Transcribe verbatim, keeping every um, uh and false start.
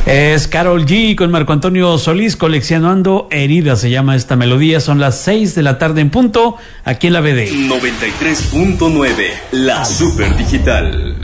Es Karol G con Marco Antonio Solís, Coleccionando Heridas se llama esta melodía. Son las seis de la tarde en punto, aquí en la B D. noventa y tres punto nueve, la Super Digital.